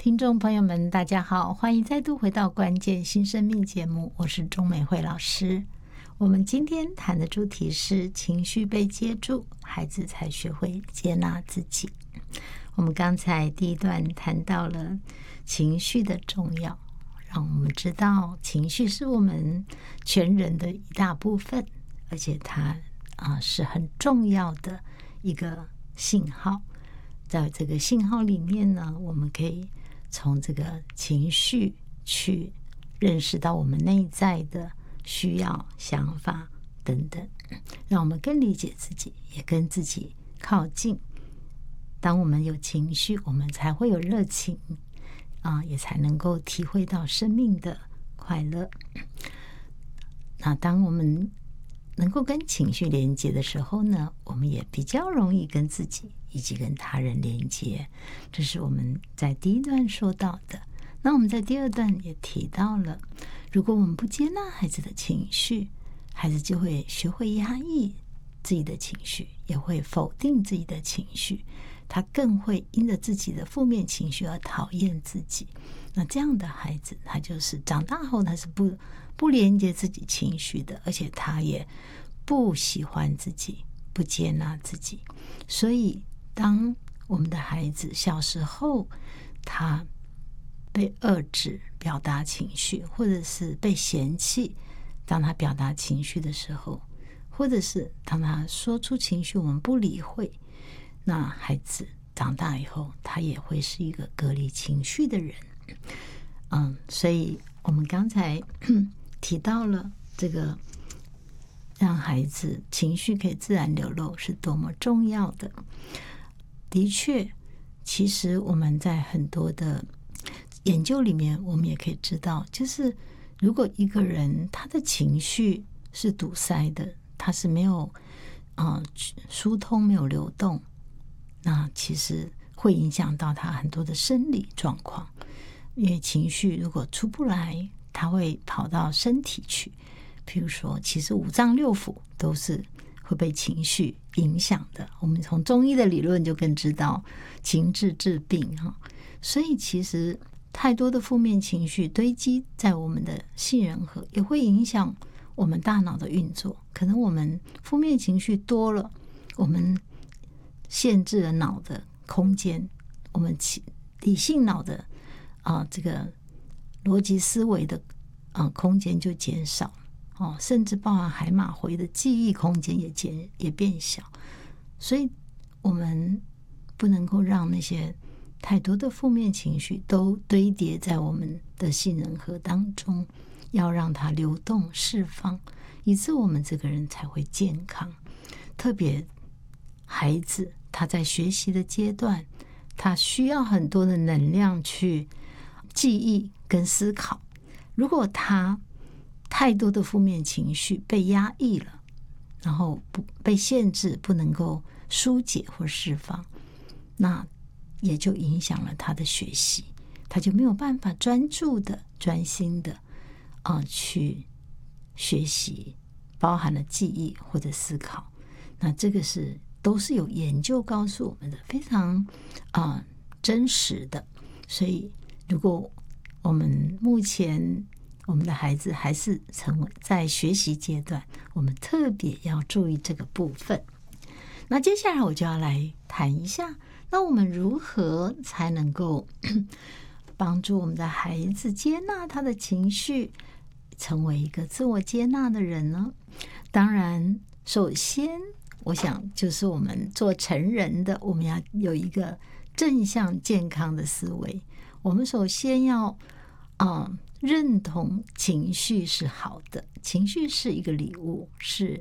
听众朋友们大家好，欢迎再度回到关键新生命节目，我是钟美惠老师。我们今天谈的主题是情绪被接住，孩子才学会接纳自己。我们刚才第一段谈到了情绪的重要，让我们知道情绪是我们全人的一大部分，而且它是很重要的一个信号。在这个信号里面呢，我们可以从这个情绪去认识到我们内在的需要、想法等等，让我们更理解自己，也跟自己靠近。当我们有情绪，我们才会有热情也才能够体会到生命的快乐。那当我们能够跟情绪连接的时候呢，我们也比较容易跟自己以及跟他人连接。这是我们在第一段说到的。那我们在第二段也提到了，如果我们不接纳孩子的情绪，孩子就会学会压抑自己的情绪，也会否定自己的情绪，他更会因着自己的负面情绪而讨厌自己。那这样的孩子，他就是长大后他是不连接自己情绪的，而且他也不喜欢自己，不接纳自己。所以当我们的孩子小时候他被遏制表达情绪，或者是被嫌弃，当他表达情绪的时候，或者是当他说出情绪我们不理会，那孩子长大以后他也会是一个隔离情绪的人。所以我们刚才提到了这个让孩子情绪可以自然流露是多么重要的。的确，其实我们在很多的研究里面，我们也可以知道，就是如果一个人他的情绪是堵塞的，他是没有疏通、没有流动，那其实会影响到他很多的生理状况。因为情绪如果出不来，他会跑到身体去。譬如说，其实五脏六腑都是会被情绪影响的。我们从中医的理论就更知道情志治病所以其实太多的负面情绪堆积在我们的杏仁核，也会影响我们大脑的运作。可能我们负面情绪多了，我们限制了脑的空间，我们理性脑的这个逻辑思维的空间就减少甚至包含海马回的记忆空间也变小。所以我们不能够让那些太多的负面情绪都堆叠在我们的杏仁核当中，要让它流动释放，以致我们这个人才会健康。特别孩子他在学习的阶段，他需要很多的能量去记忆跟思考。如果他太多的负面情绪被压抑了，然后被限制，不能够疏解或释放，那也就影响了他的学习，他就没有办法专注的、专心的去学习，包含了记忆或者思考。那这个都是有研究告诉我们的，非常真实的。所以如果我们目前我们的孩子还是在学习阶段，我们特别要注意这个部分。那接下来我就要来谈一下，那我们如何才能够帮助我们的孩子接纳他的情绪，成为一个自我接纳的人呢？当然，首先我想就是我们做成人的，我们要有一个正向健康的思维。我们首先要认同情绪是好的，情绪是一个礼物，是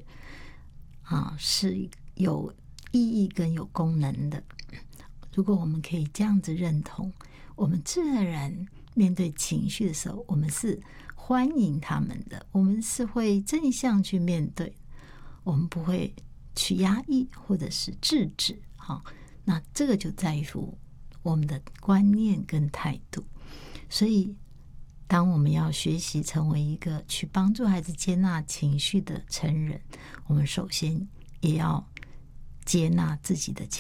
有意义跟有功能的。如果我们可以这样子认同，我们自然而然面对情绪的时候，我们是欢迎他们的，我们是会正向去面对，我们不会去压抑或者是制止。那这个就在乎我们的观念跟态度。所以当我们要学习成为一个去帮助孩子接纳情绪的成人，我们首先也要接纳自己的情